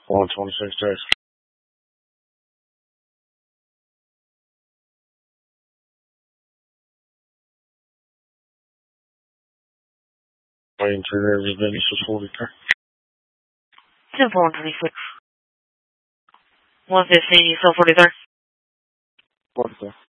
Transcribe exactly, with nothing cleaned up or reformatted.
one twenty-six days. Waiting to hear everything is forty-three. ten four one twenty-six. one fifteen, you still forty-three? forty-three.